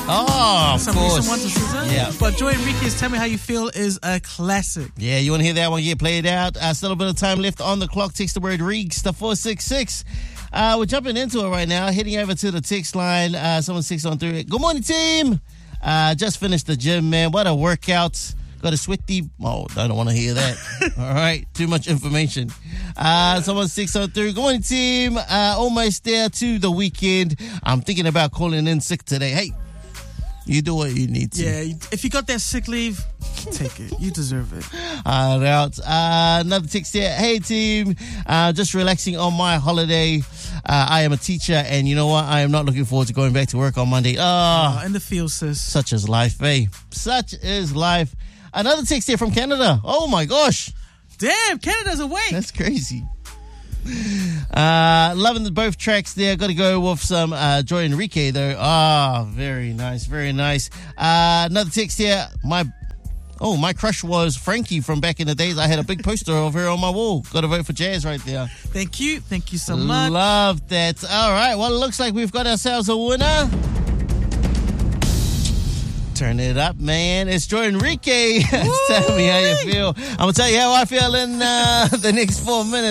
Oh, of Some course. recent ones, isn't it? Yeah. But Joy Enriquez, Tell Me How You Feel is a classic. Yeah, you want to hear that one? Yeah, play it out. Still a bit of time left on the clock. Text the word REGS to 466. We're jumping into it right now. Heading over to the text line. Someone 613. Good morning, team. Just finished the gym, man. What a workout. Got a sweaty. Oh, I don't want to hear that. All right. Too much information. Someone 603. Good morning, team. Almost there to the weekend. I'm thinking about calling in sick today. Hey, you do what you need to. Yeah, if you got that sick leave, take it. You deserve it. Out. Another text here. Hey, team. Just relaxing on my holiday. I am a teacher, and you know what? I am not looking forward to going back to work on Monday. In the field, sis. Such is life, eh? Such is life. Another text here from Canada. Oh, my gosh. Damn, Canada's awake. That's crazy. Loving both tracks there. Got to go with some Joy Enrique, though. Very nice, very nice. Another text here. My crush was Frankie from back in the days. I had a big poster of her on my wall. Got to vote for Jazz right there. Thank you so much. Love that. All right, well, it looks like we've got ourselves a winner. Turn it up, man. It's Joy Enrique. Tell me how you feel. I'm going to tell you how I feel in the next 4 minutes.